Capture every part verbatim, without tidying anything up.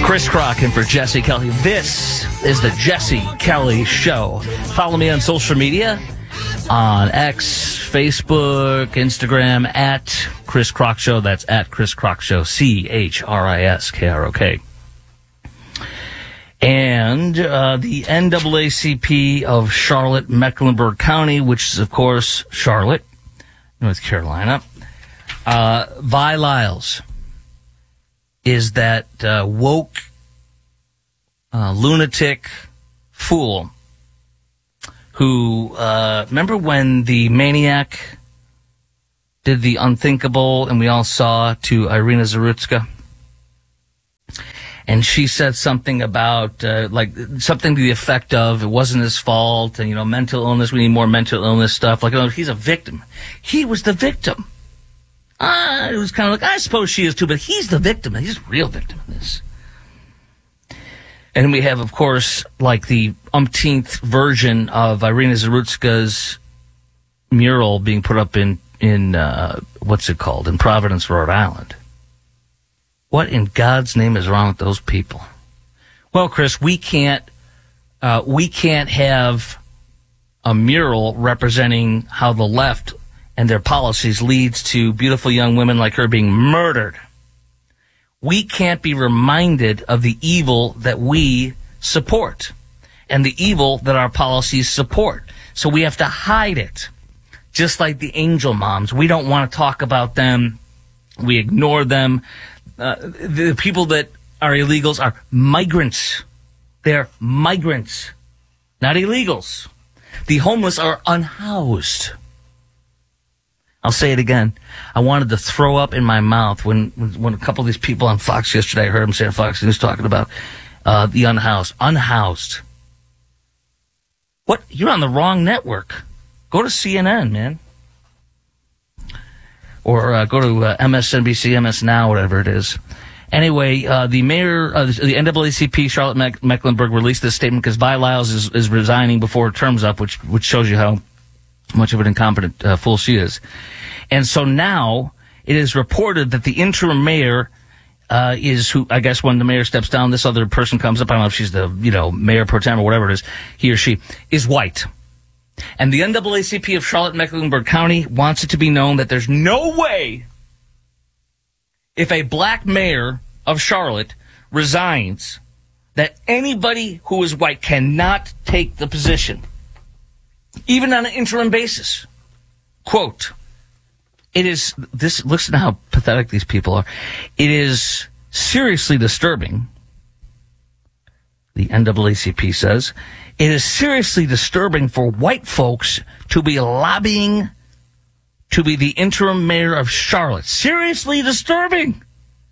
Chris Crock in for Jesse Kelly. This is the Jesse Kelly Show. Follow me on social media, on X, Facebook, Instagram, at Chris Crock Show. That's at Chris Crock Show, C H R I S K R O K. And uh, the N double A C P of Charlotte, Mecklenburg County, which is, of course, Charlotte, North Carolina. Uh, Vi Lyles is that uh, woke, uh, lunatic fool who, uh, remember when the maniac did the unthinkable and we all saw to Irina Zarutska? And she said something about, uh, like, something to the effect of, it wasn't his fault, and, you know, mental illness, we need more mental illness stuff. Like, oh, he's a victim. He was the victim. Uh, it was kind of like, I suppose she is too, but he's the victim. He's a real victim in this. And we have, of course, like the umpteenth version of Irina Zarutska's mural being put up in, in uh, what's it called, in Providence, Rhode Island. What in God's name is wrong with those people? Well, Chris, we can't, uh, we can't have a mural representing how the left and their policies leads to beautiful young women like her being murdered. We can't be reminded of the evil that we support and the evil that our policies support. So we have to hide it. Just like the angel moms. We don't want to talk about them. We ignore them. Uh, the people that are illegals are migrants. They're migrants, not illegals. The homeless are unhoused. I'll say it again. I wanted to throw up in my mouth when when a couple of these people on Fox yesterday, I heard them say on Fox News talking about uh, the unhoused. Unhoused. What? You're on the wrong network. Go to C N N, man. Or uh, go to uh, M S N B C, M S Now, whatever it is. Anyway, uh, the mayor of the N double A C P, Charlotte Meck- Mecklenburg, released this statement because Vi Lyles is, is resigning before her term's up, which which shows you how much of an incompetent uh, fool she is. And so now it is reported that the interim mayor uh, is who, I guess when the mayor steps down, this other person comes up. I don't know if she's the, you know, mayor pro tem or whatever it is, he or she, is white. And the N double A C P of Charlotte Mecklenburg County wants it to be known that there's no way if a black mayor of Charlotte resigns that anybody who is white cannot take the position, even on an interim basis. Quote, it is, this, listen to how pathetic these people are. It is seriously disturbing, the N double A C P says, it is seriously disturbing for white folks to be lobbying to be the interim mayor of Charlotte. Seriously disturbing.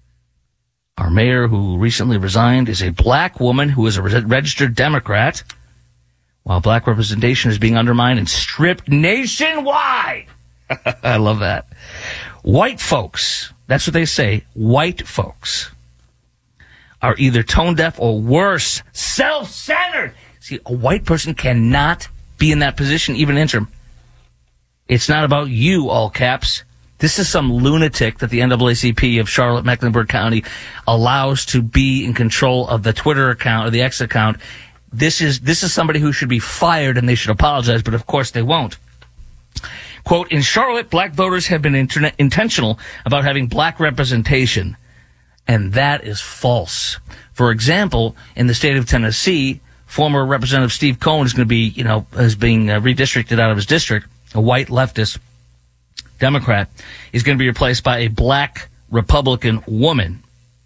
Our mayor, who recently resigned, is a black woman who is a registered Democrat, while black representation is being undermined and stripped nationwide. I love that. White folks, that's what they say, white folks are either tone deaf or worse, self-centered. See, a white person cannot be in that position, even interim. It's not about you, all caps. This is some lunatic that the N double A C P of Charlotte Mecklenburg County allows to be in control of the Twitter account or the X account. This is this is somebody who should be fired, and they should apologize, but of course they won't. Quote, in Charlotte, black voters have been internet intentional about having black representation, and that is false. For example, in the state of Tennessee, former Representative Steve Cohen is going to be, you know, is being uh, redistricted out of his district. A white leftist Democrat is going to be replaced by a black Republican woman.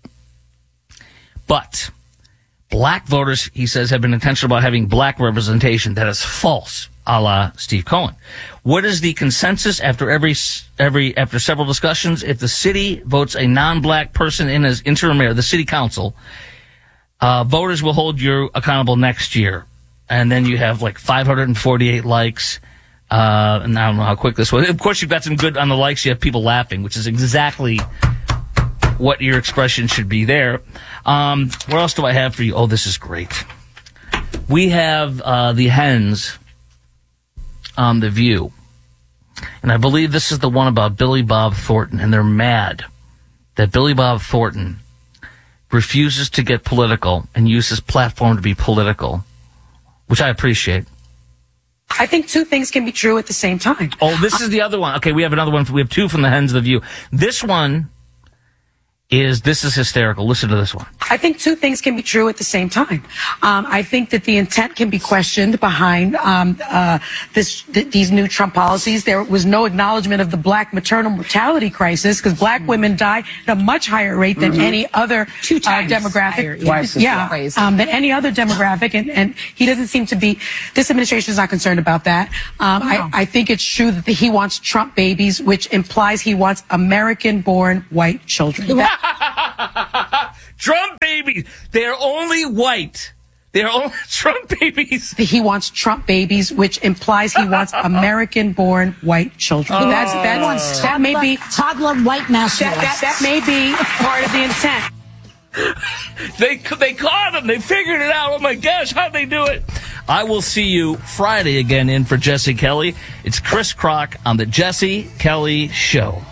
But black voters, he says, have been intentional about having black representation. That is false, a la Steve Cohen. What is the consensus after every every after several discussions? If the city votes a non-black person in as interim mayor, the city council, uh, voters will hold you accountable next year. And then you have like five hundred forty-eight likes. Uh, and I don't know how quick this was. Of course, you've got some good on the likes. You have people laughing, which is exactly what your expression should be there. Um, what else do I have for you? Oh, this is great. We have uh, the hens on The View. And I believe this is the one about Billy Bob Thornton. And they're mad that Billy Bob Thornton refuses to get political and use his platform to be political, which I appreciate. I think two things can be true at the same time. Oh, this is the other one. Okay, we have another one. We have two from the Hens of the View. This one is, this is hysterical. Listen to this one. I think two things can be true at the same time. Um, I think that the intent can be questioned behind um, uh, this, th- these new Trump policies. There was no acknowledgement of the black maternal mortality crisis because black women die at a much higher rate than mm-hmm. any other Two times uh, demographic. Higher, yeah, yeah um, than any other demographic. And, and he doesn't seem to be, this administration is not concerned about that. Um, no. I, I think it's true that he wants Trump babies, which implies he wants American-born white children. That- Trump babies. They're only white. They're only Trump babies. He wants Trump babies, which implies he wants American-born white children. Oh. That's, that's, that may be toddler white nationalists. That, that, that may be part of the intent. They they caught him. They figured it out. Oh my gosh, how'd they do it? I will see you Friday again in for Jesse Kelly. It's Chris Crock on the Jesse Kelly Show.